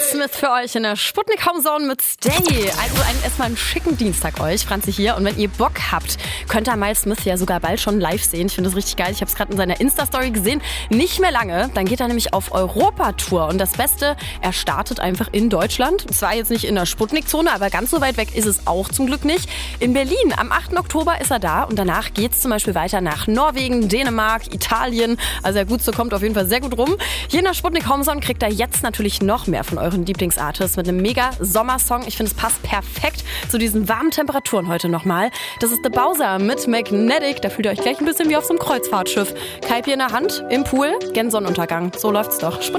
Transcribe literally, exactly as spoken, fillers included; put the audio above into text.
Smith für euch in der Sputnik Homezone mit Stay. Also einen, erstmal einen schicken Dienstag euch, Franzi hier. Und wenn ihr Bock habt, könnt ihr Miles Smith ja sogar bald schon live sehen. Ich finde das richtig geil. Ich habe es gerade in seiner Insta-Story gesehen. Nicht mehr lange, dann geht er nämlich auf Europatour. Und das Beste, er startet einfach in Deutschland. Zwar jetzt nicht in der Sputnik-Zone, aber ganz so weit weg ist es auch zum Glück nicht. In Berlin am achten Oktober ist er da und danach geht es zum Beispiel weiter nach Norwegen, Dänemark, Italien. Also der Gutste kommt auf jeden Fall sehr gut rum. Hier in der Sputnik Homezone kriegt er jetzt natürlich noch mehr von euren Lieblingsartists mit einem mega Sommersong. Ich finde, es passt perfekt zu diesen warmen Temperaturen heute nochmal. Das ist The Bowser mit Magnetic. Da fühlt ihr euch gleich ein bisschen wie auf so einem Kreuzfahrtschiff. Kaipi in der Hand, im Pool, gen Sonnenuntergang. So läuft's doch.